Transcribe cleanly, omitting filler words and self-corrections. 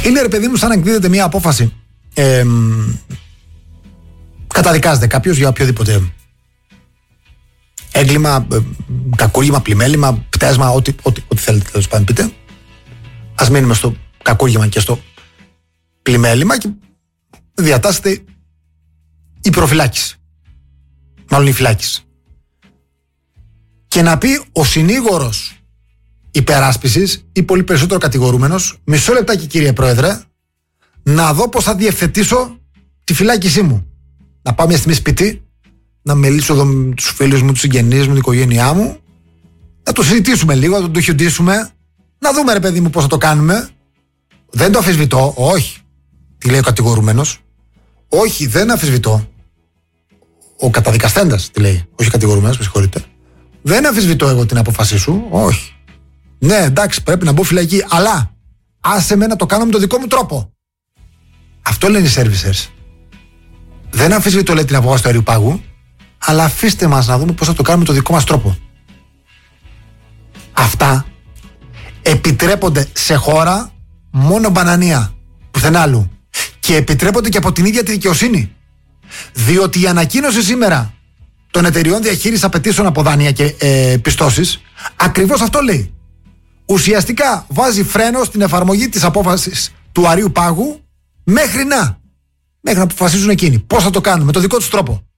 Είναι, ρε παιδί μου, σαν να εκδίδεται μια απόφαση. Καταδικάζεται κάποιος για οποιοδήποτε έγκλημα, κακούργημα, πλημέλημα, πτέσμα, ό,τι θέλετε, τέλος πάντων πείτε. Ας μείνουμε στο κακούργημα και στο πλημέλημα και διατάσσεται η προφυλάκηση. Μάλλον η φυλάκηση. Και να πει ο συνήγορος υπεράσπισης ή πολύ περισσότερο κατηγορούμενος, μισό λεπτάκι κύριε Πρόεδρε, να δω πώς θα διευθετήσω τη φυλάκισή μου. Να πάω μια στιγμή σπίτι, να μιλήσω εδώ με τους φίλους μου, τους συγγενείς μου, την οικογένειά μου, να το συζητήσουμε λίγο, να το χιουντήσουμε, να δούμε ρε παιδί μου πώς θα το κάνουμε. Δεν το αμφισβητώ, όχι. Τι λέει ο κατηγορούμενος? Όχι, δεν αμφισβητώ. Ο καταδικαστέντας τι λέει, όχι ο κατηγορούμενος, με συγχωρείτε. Δεν αμφισβητώ εγώ την απόφασή σου, όχι. Ναι, εντάξει, πρέπει να μπω φυλακή, αλλά άσε με να το κάνω με τον δικό μου τρόπο. Αυτό λένε οι servicers. Δεν αμφισβητώ, λέει, την απόφαση του Αερίου Πάγου, αλλά αφήστε μας να δούμε πώς θα το κάνουμε με τον δικό μας τρόπο. Αυτά επιτρέπονται σε χώρα μόνο μπανανία, πουθενά άλλου. Και επιτρέπονται και από την ίδια τη δικαιοσύνη. Διότι η ανακοίνωση σήμερα των εταιριών διαχείρισης απαιτήσεων από δάνεια και πιστώσεις ακριβώς αυτό λέει. Ουσιαστικά βάζει φρένο στην εφαρμογή της απόφασης του Αερίου Πάγου μέχρι να αποφασίζουν εκείνοι πώς θα το κάνουν με τον δικό τους τρόπο.